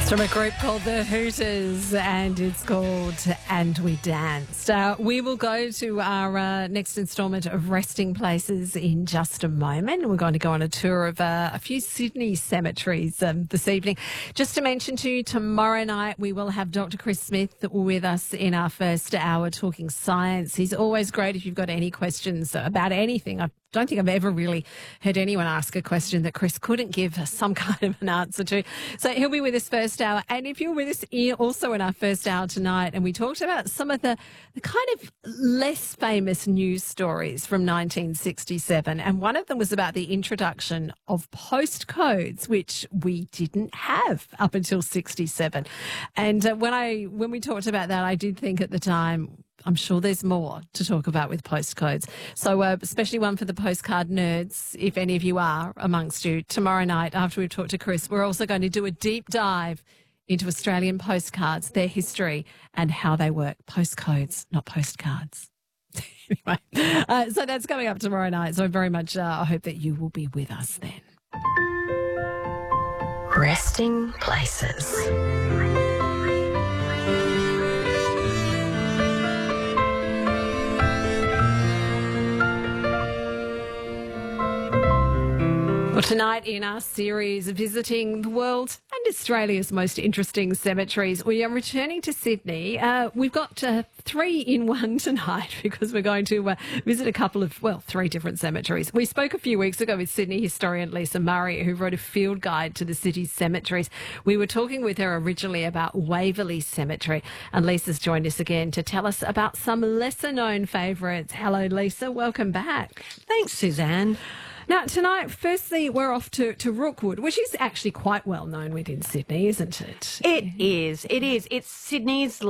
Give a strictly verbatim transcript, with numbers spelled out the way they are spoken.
From a group called the Hooters, and it's called And We Danced. Uh, we will go to our uh, next instalment of Resting Places in just a moment. We're going to go on a tour of uh, a few Sydney cemeteries um, this evening. Just to mention to you, tomorrow night we will have Doctor Chris Smith with us in our first hour talking science. He's always great if you've got any questions about anything. I don't think I've ever really heard anyone ask a question that Chris couldn't give some kind of an answer to. So he'll be with us first hour. And if you're with us also in our first hour tonight, and we talked about some of the, the kind of less famous news stories from nineteen sixty-seven. And one of them was about the introduction of postcodes, which we didn't have up until sixty-seven. And uh, when I when we talked about that, I did think at the time, I'm sure there's more to talk about with postcodes. So uh, especially one for the postcard nerds, if any of you are amongst you. Tomorrow night, after we've talked to Chris, we're also going to do a deep dive into Australian postcards, their history and how they work. Postcodes, not postcards. Anyway, uh, so that's coming up tomorrow night. So very much uh, I hope that you will be with us then. Resting Places. Well, tonight in our series visiting the world and Australia's most interesting cemeteries, we are returning to Sydney. Uh, we've got uh, three in one tonight because we're going to uh, visit a couple of, well, three different cemeteries. We spoke a few weeks ago with Sydney historian Lisa Murray, who wrote a field guide to the city's cemeteries. We were talking with her originally about Waverley Cemetery, and Lisa's joined us again to tell us about some lesser-known favourites. Hello, Lisa. Welcome back. Thanks, Suzanne. Now, tonight, firstly, we're off to, to Rookwood, which is actually quite well known within Sydney, isn't it? It is. It is. It's Sydney's